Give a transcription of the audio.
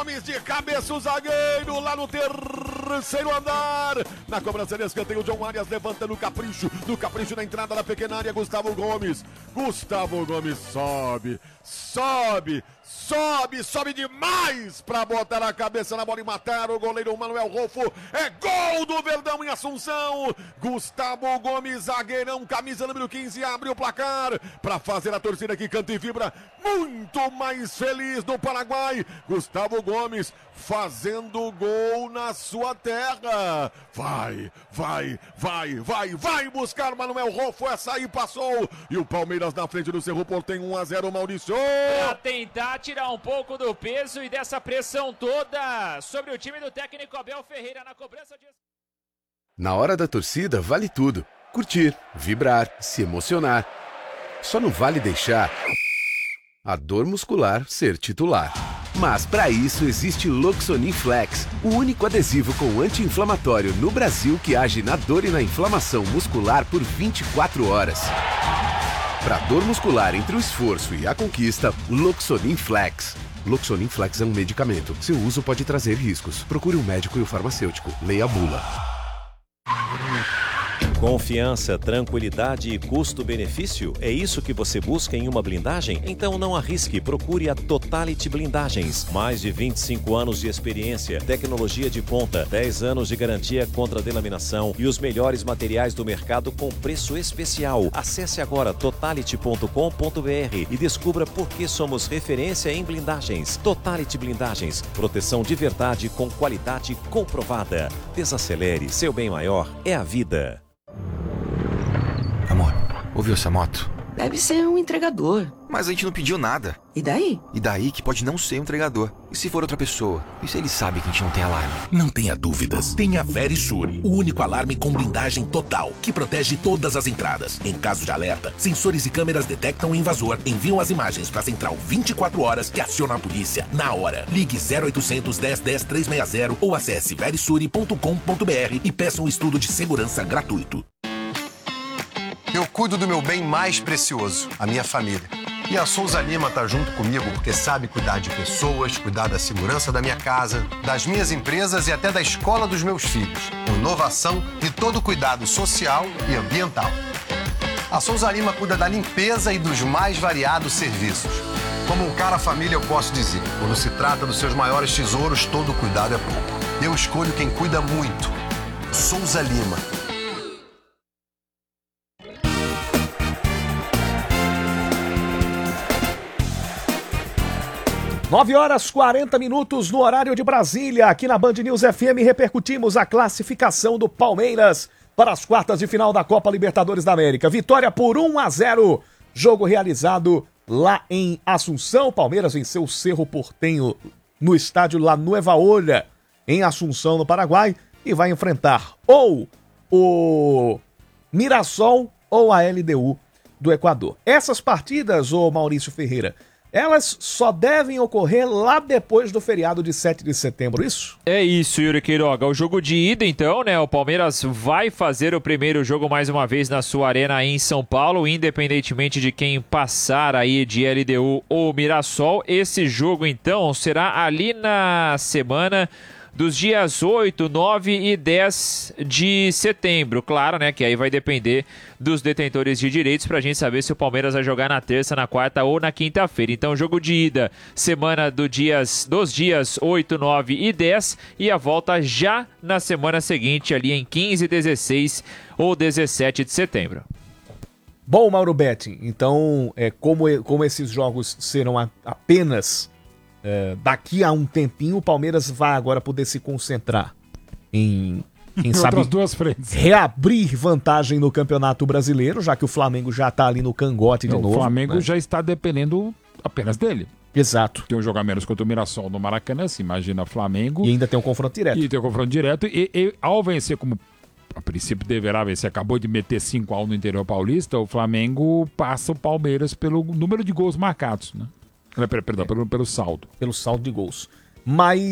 Gomes de cabeça, o zagueiro lá no terceiro andar. Na cobrança de escanteio, o John Arias levanta no capricho na entrada da pequena área, Gustavo Gomes sobe demais pra botar a cabeça na bola e matar o goleiro Manuel Rolfo. É gol do Verdão em Assunção. Gustavo Gomes, zagueirão, camisa número 15, abre o placar pra fazer a torcida que canta e vibra muito mais feliz do Paraguai. Gustavo Gomes fazendo gol na sua terra. Vai buscar Manuel Rolfo, essa aí passou. E o Palmeiras na frente do Cerro Porteño, 1-0, Maurício. Pra tentar tirar um pouco do peso e dessa pressão toda sobre o time do técnico Abel Ferreira na cobrança de... Na hora da torcida vale tudo. Curtir, vibrar, se emocionar. Só não vale deixar a dor muscular ser titular. Mas para isso existe Loxonin Flex, o único adesivo com anti-inflamatório no Brasil que age na dor e na inflamação muscular por 24 horas. Para dor muscular entre o esforço e a conquista, Loxonin Flex. Loxonin Flex é um medicamento. Seu uso pode trazer riscos. Procure um médico e o farmacêutico. Leia a bula. Confiança, tranquilidade e custo-benefício? É isso que você busca em uma blindagem? Então não arrisque, procure a Totality Blindagens. Mais de 25 anos de experiência, tecnologia de ponta, 10 anos de garantia contra delaminação e os melhores materiais do mercado com preço especial. Acesse agora totality.com.br e descubra por que somos referência em blindagens. Totality Blindagens, proteção de verdade com qualidade comprovada. Desacelere, seu bem maior é a vida. Amor, ouviu essa moto? Deve ser um entregador. Mas a gente não pediu nada. E daí? E daí que pode não ser um entregador. E se for outra pessoa? E se ele sabe que a gente não tem alarme? Não tenha dúvidas. Tenha a Verisure, o único alarme com blindagem total, que protege todas as entradas. Em caso de alerta, sensores e câmeras detectam o invasor, enviam as imagens para a central 24 horas que aciona a polícia na hora. Ligue 0800 10 10 360 ou acesse verisure.com.br e peça um estudo de segurança gratuito. Eu cuido do meu bem mais precioso, a minha família. E a Souza Lima tá junto comigo porque sabe cuidar de pessoas, cuidar da segurança da minha casa, das minhas empresas e até da escola dos meus filhos. Inovação e todo cuidado social e ambiental. A Souza Lima cuida da limpeza e dos mais variados serviços. Como um cara família, eu posso dizer, quando se trata dos seus maiores tesouros, todo cuidado é pouco. Eu escolho quem cuida muito. Souza Lima. 9h40 no horário de Brasília. Aqui na Band News FM repercutimos a classificação do Palmeiras para as quartas de final da Copa Libertadores da América. Vitória por 1-0. Jogo realizado lá em Assunção. Palmeiras venceu o Cerro Porteño no estádio La Nueva Ola, em Assunção, no Paraguai. E vai enfrentar ou o Mirassol ou a LDU do Equador. Essas partidas, ô Maurício Ferreira, elas só devem ocorrer lá depois do feriado de 7 de setembro, isso? É isso, Yuri Queiroga. O jogo de ida, então, né? O Palmeiras vai fazer o primeiro jogo mais uma vez na sua arena em São Paulo, independentemente de quem passar aí de LDU ou Mirassol. Esse jogo, então, será ali na semana dos dias 8, 9 e 10 de setembro. Claro, né, que aí vai depender dos detentores de direitos pra gente saber se o Palmeiras vai jogar na terça, na quarta ou na quinta-feira. Então, jogo de ida, semana dos dias 8, 9 e 10 e a volta já na semana seguinte, ali em 15, 16 ou 17 de setembro. Bom, Mauro Betti, então, como esses jogos serão apenas daqui a um tempinho, o Palmeiras vai agora poder se concentrar em quem sabe outras duas frentes, reabrir vantagem no Campeonato Brasileiro, já que o Flamengo já está ali no cangote de novo. O Flamengo, né, já está dependendo apenas dele. Exato. Tem um jogo a menos contra o Mirassol no Maracanã, se imagina Flamengo. E ainda tem um confronto direto. E tem um confronto direto. E ao vencer, como a princípio deverá vencer, acabou de meter 5-1 no interior paulista, o Flamengo passa o Palmeiras pelo número de gols marcados, né? Perdão, pelo saldo. Pelo saldo de gols. Mas